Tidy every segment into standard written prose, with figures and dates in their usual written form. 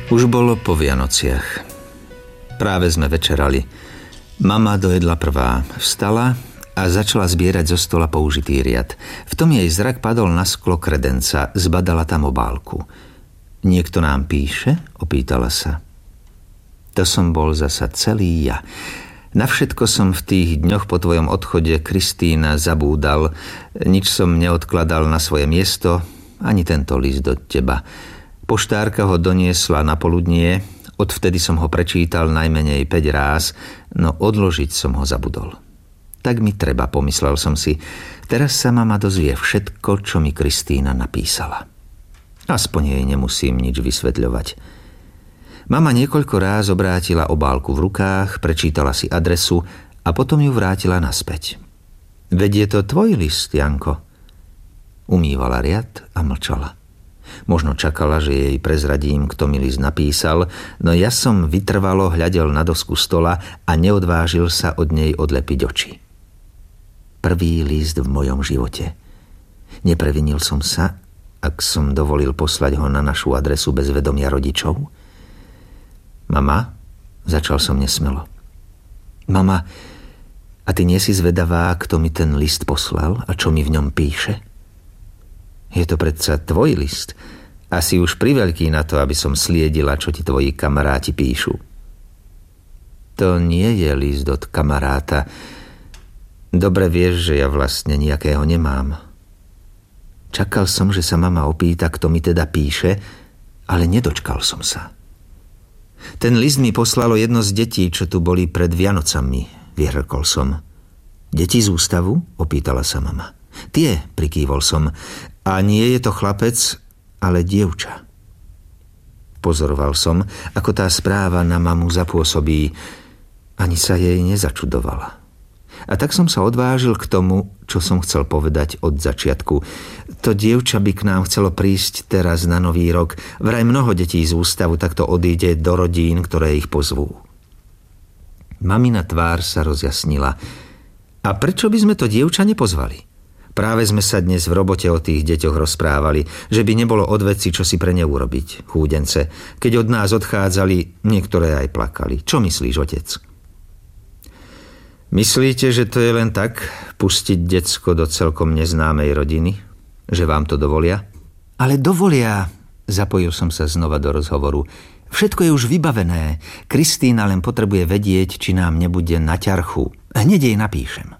Už bolo po Vianociach. Práve sme večerali. Mama dojedla prvá, vstala a začala zbierať zo stola použitý riad. V tom jej zrak padol na sklo kredenca, zbadala tam obálku. Niekto nám píše? Opýtala sa. To som bol zasa celý ja. Na všetko som v tých dňoch po tvojom odchode, Kristína, zabúdal. Nič som neodkladal na svoje miesto, ani tento list od teba. Poštárka ho doniesla na poludnie, odvtedy som ho prečítal najmenej 5 ráz, no odložiť som ho zabudol. Tak mi treba, pomyslel som si. Teraz sa mama dozvie všetko, čo mi Kristína napísala. Aspoň jej nemusím nič vysvetľovať. Mama niekoľko ráz obrátila obálku v rukách, prečítala si adresu a potom ju vrátila naspäť. Veď je to tvoj list, Janko. Umývala riad a mlčala. Možno čakala, že jej prezradím, kto mi list napísal, no ja som vytrvalo hľadel na dosku stola a neodvážil sa od nej odlepiť oči. Prvý list v mojom živote. Neprevinil som sa, ak som dovolil poslať ho na našu adresu bez vedomia rodičov? Mama, začal som nesmelo. Mama, a ty nie si zvedavá, kto mi ten list poslal a čo mi v ňom píše? Je to predsa tvoj list. Asi už priveľký na to, aby som sliedila, čo ti tvoji kamaráti píšu. To nie je list od kamaráta. Dobre vieš, že ja vlastne nejakého nemám. Čakal som, že sa mama opýta, kto mi teda píše, ale nedočkal som sa. Ten list mi poslalo jedno z detí, čo tu boli pred Vianocami, vyhrkol som. Deti z ústavu? Opýtala sa mama. Tie, prikývol som. A nie je to chlapec, ale dievča. Pozoroval som, ako tá správa na mamu zapôsobí. Ani sa jej nezačudovala. A tak som sa odvážil k tomu, čo som chcel povedať od začiatku. To dievča by k nám chcelo prísť teraz na Nový rok. Vraj mnoho detí z ústavu takto odíde do rodín, ktoré ich pozvú. Mamina tvár sa rozjasnila. A prečo by sme to dievča nepozvali? Práve sme sa dnes v robote o tých deťoch rozprávali, že by nebolo od veci, čo si pre ne urobiť, chúdence. Keď od nás odchádzali, niektoré aj plakali. Čo myslíš, otec? Myslíte, že to je len tak, pustiť decko do celkom neznámej rodiny? Že vám to dovolia? Ale dovolia, zapojil som sa znova do rozhovoru. Všetko je už vybavené. Kristína len potrebuje vedieť, či nám nebude na ťarchu. Hneď jej napíšem.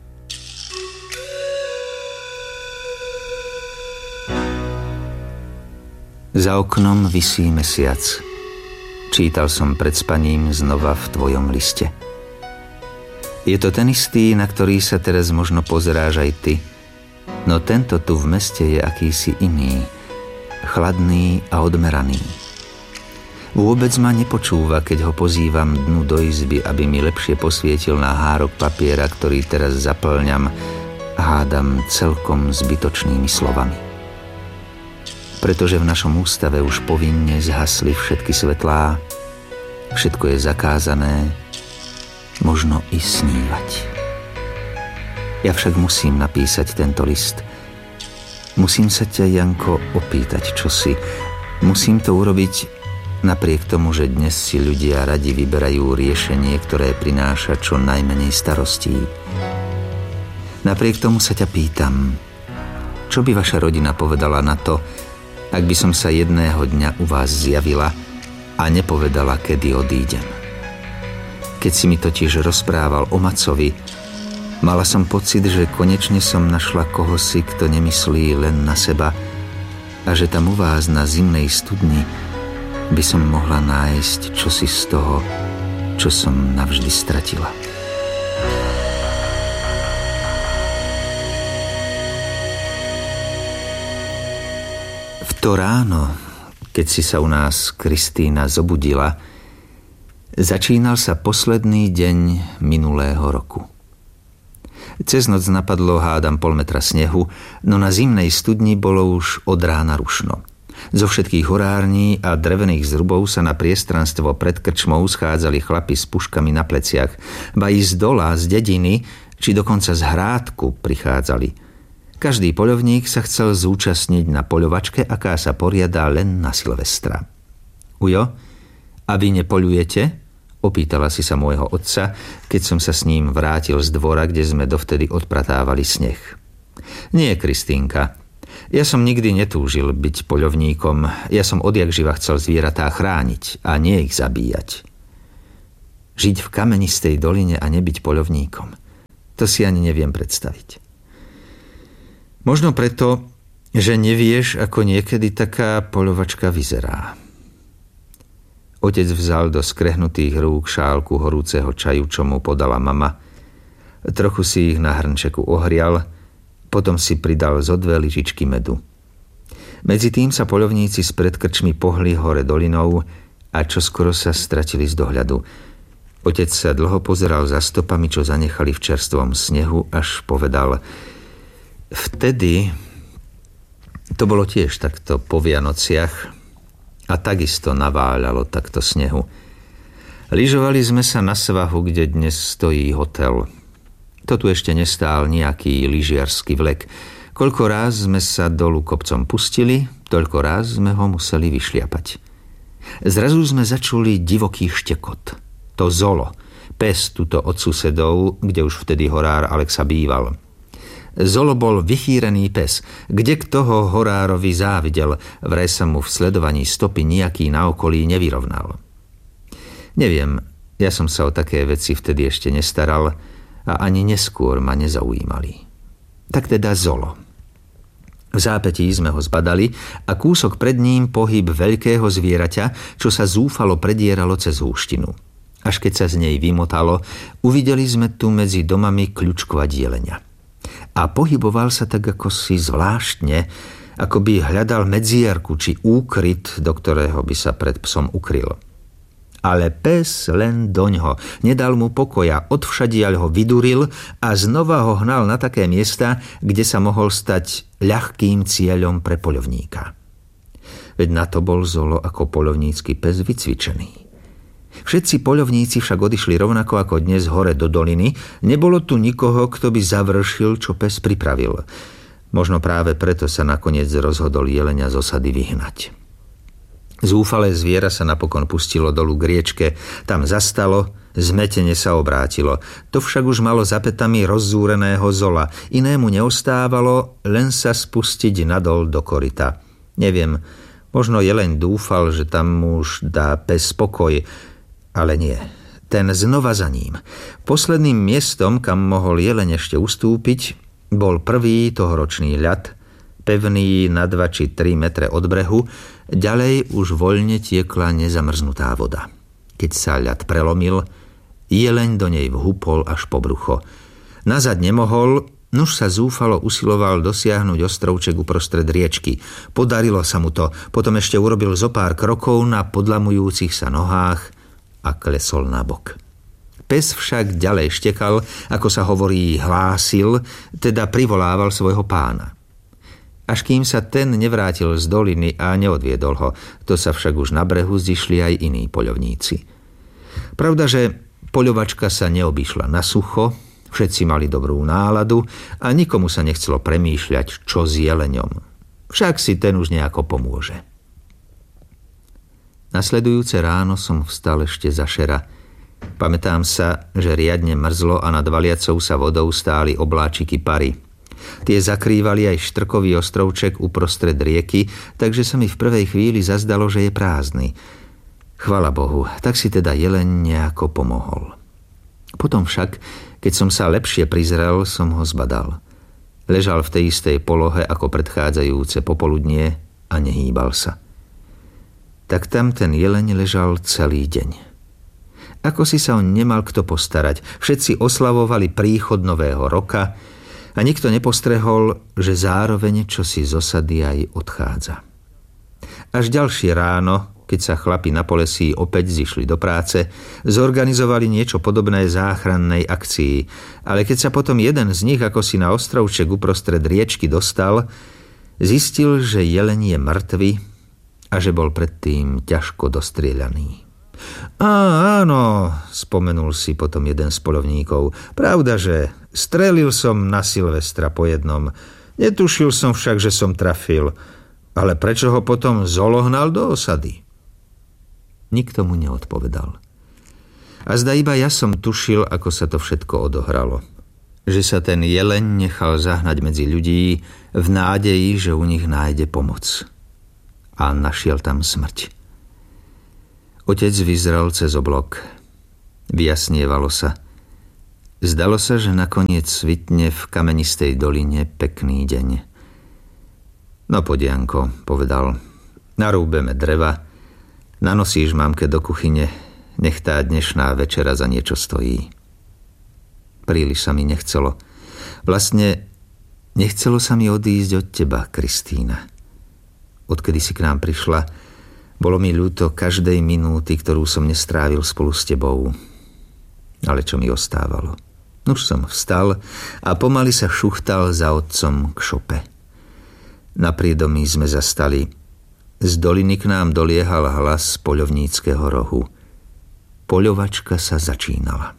Za oknom visí mesiac. Čítal som pred spaním znova v tvojom liste. Je to ten istý, na ktorý sa teraz možno pozeráš aj ty. No tento tu v meste je akýsi iný, chladný a odmeraný. Vôbec ma nepočúva, keď ho pozývam dnu do izby, aby mi lepšie posvietil na hárok papiera, ktorý teraz zaplňam, hádam celkom zbytočnými slovami. Pretože v našom ústave už povinne zhasli všetky svetlá, všetko je zakázané, možno i snívať. Ja však musím napísať tento list. Musím sa ťa, Janko, opýtať čosi. Musím to urobiť napriek tomu, že dnes si ľudia radi vyberajú riešenie, ktoré prináša čo najmenej starostí. Napriek tomu sa ťa pýtam, čo by vaša rodina povedala na to, ak by som sa jedného dňa u vás zjavila a nepovedala, kedy odídem. Keď si mi totiž rozprával o Macovi, mala som pocit, že konečne som našla kohosi, kto nemyslí len na seba a že tam u vás na zimnej studni by som mohla nájsť čosi z toho, čo som navždy stratila. V to ráno, keď si sa u nás Kristína zobudila, začínal sa posledný deň minulého roku. Cez noc napadlo, hádam, 0,5 metra snehu, no na zimnej studni bolo už od rána rušno. Zo všetkých horární a drevených zrubov sa na priestranstvo pred krčmou schádzali chlapi s puškami na pleciach, ba i z dola, z dediny, či dokonca z hrádku prichádzali. Každý poľovník sa chcel zúčastniť na poľovačke, aká sa poriadá len na Silvestra. Ujo, a vy nepoľujete? Opýtala si sa môjho otca, keď som sa s ním vrátil z dvora, kde sme dovtedy odpratávali sneh. Nie, Kristínka. Ja som nikdy netúžil byť poľovníkom. Ja som odjakživa chcel zvieratá chrániť a nie ich zabíjať. Žiť v kamenistej doline a nebyť poľovníkom. To si ani neviem predstaviť. Možno preto, že nevieš, ako niekedy taká poľovačka vyzerá. Otec vzal do skrehnutých rúk šálku horúceho čaju, čo mu podala mama. Trochu si ich na hrnčeku ohrial, potom si pridal zo 2 lyžičky medu. Medzi tým sa poľovníci spred krčmy pohli hore dolinou a čoskoro sa stratili z dohľadu. Otec sa dlho pozeral za stopami, čo zanechali v čerstvom snehu, až povedal: vtedy, to bolo tiež takto po Vianociach, a takisto naváľalo takto snehu. Lyžovali sme sa na svahu, kde dnes stojí hotel. To tu ešte nestál nejaký lyžiarsky vlek. Koľko ráz sme sa dolu kopcom pustili, toľko ráz sme ho museli vyšliapať. Zrazu sme začuli divoký štekot. To Zolo, pes tuto od susedov, kde už vtedy horár Alexa býval. Zolo bol vychýrený pes, kde kto ho horárovi závidel, vraj sa mu v sledovaní stopy nejaký na okolí nevyrovnal. Neviem, ja som sa o také veci vtedy ešte nestaral a ani neskôr ma nezaujímali. Tak teda Zolo. V zápätí sme ho zbadali a kúsok pred ním pohyb veľkého zvieraťa, čo sa zúfalo predieralo cez húštinu. Až keď sa z nej vymotalo, uvideli sme tu medzi domami kľučkovať jelenia. A pohyboval sa tak ako si zvláštne, ako by hľadal medzierku či úkryt, do ktorého by sa pred psom ukryl. Ale pes len doňho, nedal mu pokoja, odvšadiaľ ho vyduril a znova ho hnal na také miesta, kde sa mohol stať ľahkým cieľom pre poľovníka. Veď na to bol Zolo ako poľovnícky pes vycvičený. Všetci poľovníci však odišli rovnako ako dnes hore do doliny. Nebolo tu nikoho, kto by završil, čo pes pripravil. Možno práve preto sa nakoniec rozhodol jelenia z osady vyhnať. Zúfalé zviera sa napokon pustilo dolu k riečke. Tam zastalo, zmetene sa obrátilo. To však už malo za pätami rozzúreného Zola. Inému neostávalo, len sa spustiť nadol do koryta. Neviem, možno jeleň dúfal, že tam už dá pes pokoj, ale nie. Ten znova za ním. Posledným miestom, kam mohol jeleň ešte ustúpiť, bol prvý tohoročný ľad, pevný na 2 či 3 metre od brehu, ďalej už voľne tiekla nezamrznutá voda. Keď sa ľad prelomil, jeleň do nej vhupol až po brucho. Nazad nemohol, nuž sa zúfalo usiloval dosiahnuť ostrovček uprostred riečky. Podarilo sa mu to, potom ešte urobil zo pár krokov na podlamujúcich sa nohách a klesol na bok. Pes však ďalej štekal, ako sa hovorí, hlásil, teda privolával svojho pána. Až kým sa ten nevrátil z doliny a neodviedol ho, to sa však už na brehu zišli aj iní poľovníci. Pravda, že poľovačka sa neobyšla na sucho, všetci mali dobrú náladu a nikomu sa nechcelo premýšľať, čo s jeleňom. Však si ten už nejako pomôže. Nasledujúce ráno som vstal ešte za šera. Pamätám sa, že riadne mrzlo a nad valiacou sa vodou stáli obláčiky pary. Tie zakrývali aj štrkový ostrovček uprostred rieky, takže sa mi v prvej chvíli zazdalo, že je prázdny. Chvala Bohu, tak si teda jeleň nejako pomohol. Potom však, keď som sa lepšie prizrel, som ho zbadal. Ležal v tej istej polohe ako predchádzajúce popoludnie a nehýbal sa. Tak tam ten jeleň ležal celý deň. Ako si sa on nemal kto postarať, všetci oslavovali príchod nového roka a nikto nepostrehol, že zároveň čosi z osady aj odchádza. Až ďalšie ráno, keď sa chlapi na Polesí opäť zišli do práce, zorganizovali niečo podobné záchrannej akcii, ale keď sa potom jeden z nich ako si na ostrovček uprostred riečky dostal, zistil, že jeleň je mŕtvy a že bol predtým ťažko dostrieľaný. Áno, spomenul si potom jeden z poľovníkov. Pravda, že strelil som na Silvestra po jednom. Netušil som však, že som trafil. Ale prečo ho potom Zolo hnal do osady? Nikto mu neodpovedal. A zda iba ja som tušil, ako sa to všetko odohralo. Že sa ten jeleň nechal zahnať medzi ľudí v nádeji, že u nich nájde pomoc. A našiel tam smrť. Otec vyzrel cez oblok. Vyjasnievalo sa. Zdalo sa, že nakoniec svitne v kamenistej doline pekný deň. No poď, Janko, povedal, narúbeme dreva, nanosíš mamke do kuchyne, nech tá dnešná večera za niečo stojí. Príliš sa mi nechcelo. Vlastne nechcelo sa mi odísť od teba, Kristína. Odkedy si k nám prišla, bolo mi ľúto každej minúty, ktorú som nestrávil spolu s tebou. Ale čo mi ostávalo? Už som vstal a pomaly sa šuchtal za otcom k šope. Na priedomí sme zastali. Z doliny k nám doliehal hlas z poľovníckeho rohu. Poľovačka sa začínala.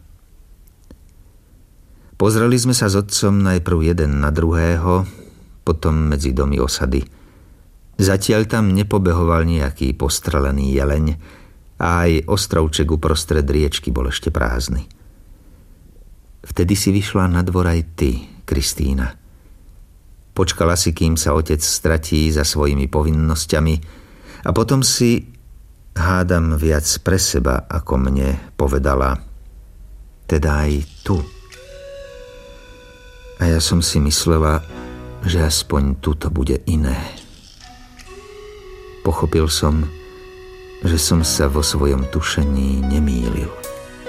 Pozreli sme sa s otcom najprv jeden na druhého, potom medzi domy osady. Zatiaľ tam nepobehoval nejaký postrelený jeleň a aj ostrovček uprostred riečky bol ešte prázdny. Vtedy si vyšla na dvor aj ty, Kristína. Počkala si, kým sa otec stratí za svojimi povinnosťami a potom si, hádam viac pre seba ako mne, povedala, teda aj tu. A ja som si myslela, že aspoň tu to bude iné. Pochopil som, že som sa vo svojom tušení nemýlil.